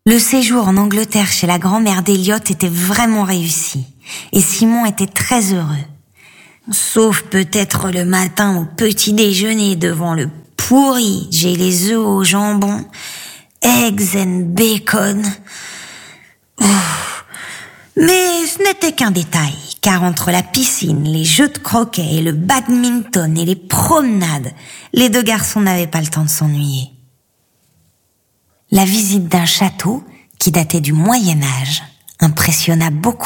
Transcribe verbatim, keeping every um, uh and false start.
Le séjour en Angleterre chez la grand-mère d'Eliott était vraiment réussi, et Simon était très heureux. Sauf peut-être le matin au petit déjeuner devant le pourri, j'ai les œufs au jambon, eggs and bacon. Ouf. Mais ce n'était qu'un détail, car entre la piscine, les jeux de croquet et le badminton et les promenades, les deux garçons n'avaient pas le temps de s'ennuyer. La visite d'un château, qui datait du Moyen Âge, impressionna beaucoup